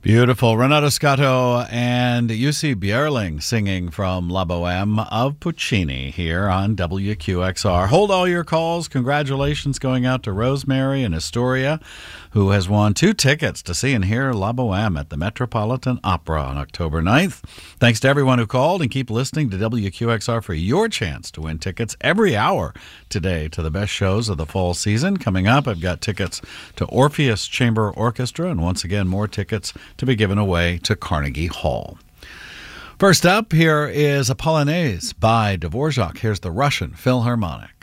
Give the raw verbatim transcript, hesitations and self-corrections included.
Beautiful. Renato Scotto and Jussi Björling singing from La Boheme of Puccini here on W Q X R. Hold all your calls. Congratulations going out to Rosemary in Astoria, who has won two tickets to see and hear La Boheme at the Metropolitan Opera on October ninth. Thanks to everyone who called, and keep listening to W Q X R for your chance to win tickets every hour today to the best shows of the fall season. Coming up, I've got tickets to Orpheus Chamber Orchestra, and once again, more tickets to be given away to Carnegie Hall. First up, here is a Polonaise by Dvorak. Here's the Russian Philharmonic.